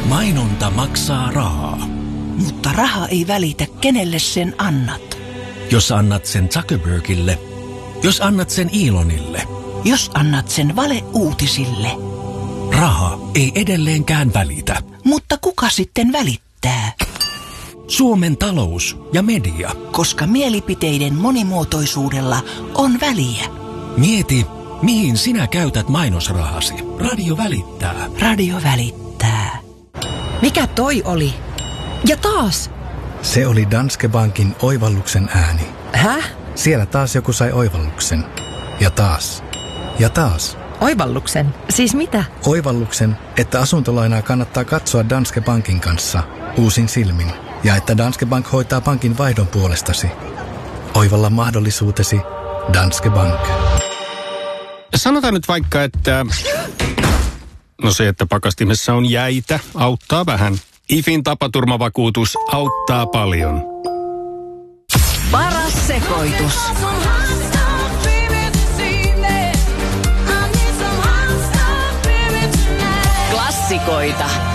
Mainonta maksaa rahaa. Mutta raha ei välitä, kenelle sen annat. Jos annat sen Zuckerbergille, jos annat sen Elonille, Jos annat sen valeuutisille. raha ei edelleenkään välitä. Mutta kuka sitten välittää? Suomen talous ja media. Koska mielipiteiden monimuotoisuudella on väliä. Mieti, mihin sinä käytät mainosrahasi. Radio välittää. Radio välittää. Mikä toi oli? Ja taas! Se oli Danske Bankin oivalluksen ääni. Häh? Siellä taas joku sai oivalluksen. Ja taas. Ja taas. Oivalluksen? Siis mitä? Oivalluksen, että asuntolainaa kannattaa katsoa Danske Bankin kanssa uusin silmin. Ja että Danske Bank hoitaa pankin vaihdon puolestasi. Oivalla mahdollisuutesi Danske Bank. Sanotaan nyt vaikka, että se, että pakastimessa on jäitä, auttaa vähän. IFin tapaturmavakuutus auttaa paljon. Paras sekoitus. Klassikoita.